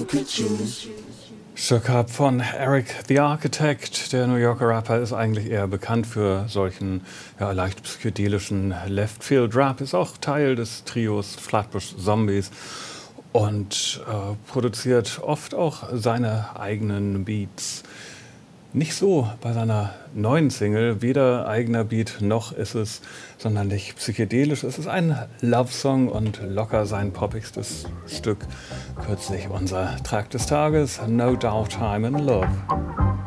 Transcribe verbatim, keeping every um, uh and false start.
Shook Up von Eric the Architect. Der New Yorker Rapper ist eigentlich eher bekannt für solchen ja, leicht psychedelischen Left-Field-Rap, ist auch Teil des Trios Flatbush Zombies und äh, produziert oft auch seine eigenen Beats. Nicht so bei seiner neuen Single, weder eigener Beat noch ist es sonderlich psychedelisch. Es ist ein Love-Song und locker sein poppigstes Stück. Kürzlich unser Track des Tages, No Doubt I'm in Love.